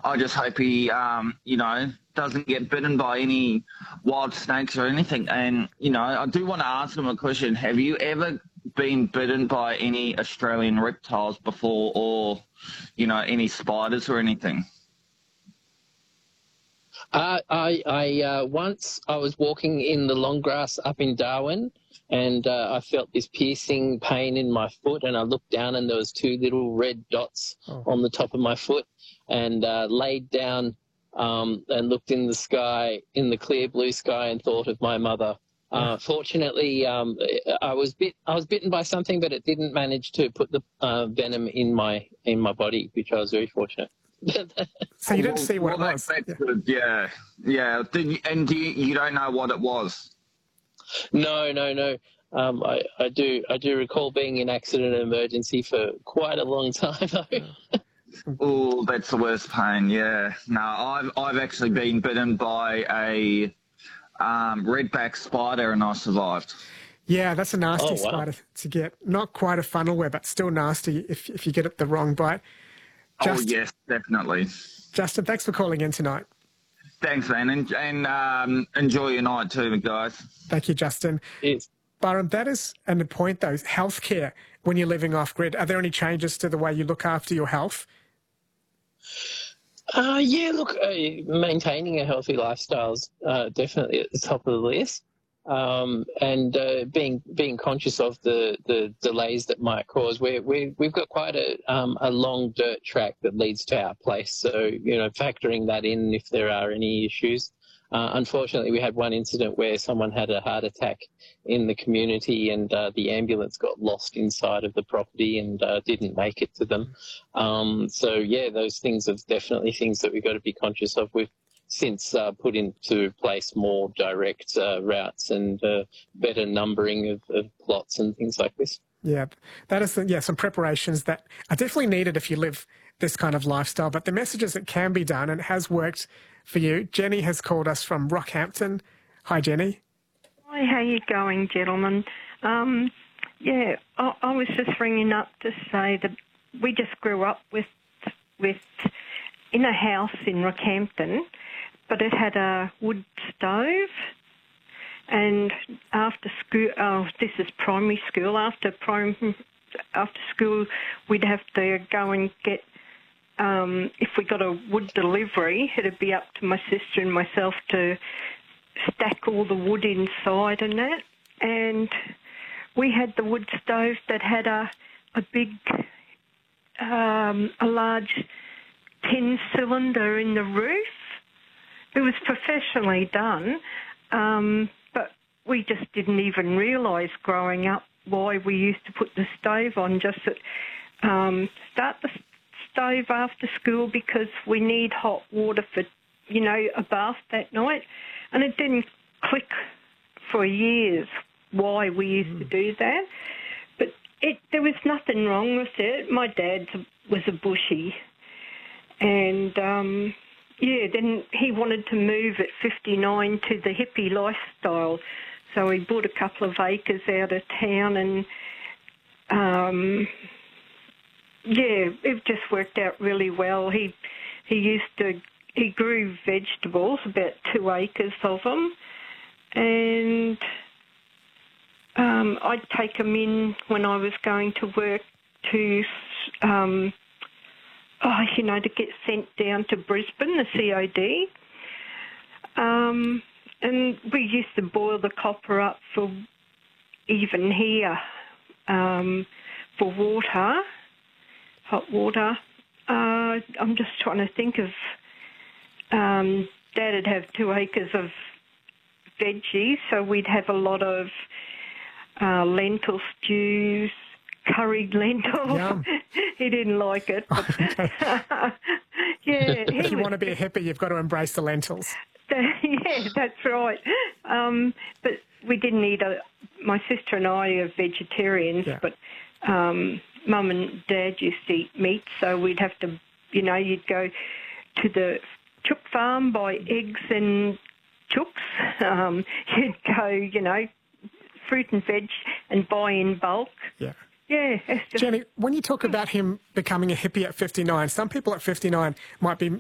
I just hope he, doesn't get bitten by any wild snakes or anything. And, I do want to ask him a question. Have you ever been bitten by any Australian reptiles before or, any spiders or anything? Once I was walking in the long grass up in Darwin, and I felt this piercing pain in my foot, and I looked down and there was two little red dots on the top of my foot, and laid down and looked in the sky, in the clear blue sky, and thought of my mother. Fortunately, I was bitten by something, but it didn't manage to put the venom in my body, which I was very fortunate. So you didn't see what it was? Yeah. You don't know what it was? No. I do recall being in accident and emergency for quite a long time though. Oh, that's the worst pain. Yeah. No, I've actually been bitten by a redback spider and I survived. Yeah, that's a nasty spider to get. Not quite a funnel web, but still nasty if you get it the wrong bite. Yes, definitely. Justin, thanks for calling in tonight. Thanks, man, and enjoy your night too, guys. Thank you, Justin. Yes. Byron, that is a point, though, healthcare when you're living off-grid. Are there any changes to the way you look after your health? Maintaining a healthy lifestyle is definitely at the top of the list. And being conscious of the delays that might cause. We've got quite a long dirt track that leads to our place, so factoring that in if there are any issues. Unfortunately, we had one incident where someone had a heart attack in the community, and the ambulance got lost inside of the property and didn't make it to them. Those things are definitely things that we've got to be conscious of. We've since put into place more direct routes and better numbering of plots and things like this. Yeah, that is some preparations that are definitely needed if you live this kind of lifestyle, but the message is it can be done and it has worked for you. Jenny has called us from Rockhampton. Hi, Jenny. Hi, how you going, gentlemen? I was just ringing up to say that we just grew up with in a house in Rockhampton, but it had a wood stove, and after school, this is primary school, after school we'd have to go and get, if we got a wood delivery, it'd be up to my sister and myself to stack all the wood inside and that, and we had the wood stove that had a big, a large 10-cylinder in the roof. It was professionally done, but we just didn't even realise growing up why we used to put the stove on, just to start the stove after school because we need hot water for, a bath that night. And it didn't click for years why we used to do that. But there was nothing wrong with it. My dad was a bushie, and then he wanted to move at 59 to the hippie lifestyle. So he bought a couple of acres out of town, and it just worked out really well. He grew vegetables, about 2 acres of them, and I'd take them in when I was going to work to to get sent down to Brisbane, the COD. And we used to boil the copper up for, even here, for water, hot water. I'm just trying to think of, Dad'd have 2 acres of veggies, so we'd have a lot of lentil stews, curried lentils. He didn't like it. But if you want to be a hippie, you've got to embrace the lentils. Yeah, that's right. But we didn't eat my sister and I are vegetarians, but Mum and Dad used to eat meat, so we'd have to, you'd go to the chook farm, buy eggs and chooks. You'd go, fruit and veg and buy in bulk. Yeah. Yeah. Jenny, when you talk about him becoming a hippie at 59, some people at 59 might be